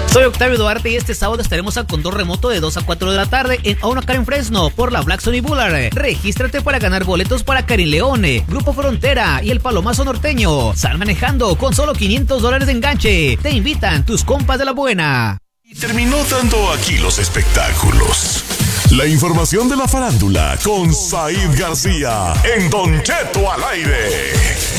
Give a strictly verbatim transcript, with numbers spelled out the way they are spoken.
Soy Octavio Duarte y este sábado estaremos a control remoto de dos a cuatro de la tarde en Aunacar en Fresno por la Black Sony Boulevard. Regístrate para ganar boletos para Karin Leone, Grupo Frontera y el Palomazo Norteño. Sal manejando con solo quinientos dólares de enganche. Te invitan tus compas de la buena. Y terminó dando aquí los espectáculos. La información de la farándula con Said García en Don Cheto al aire.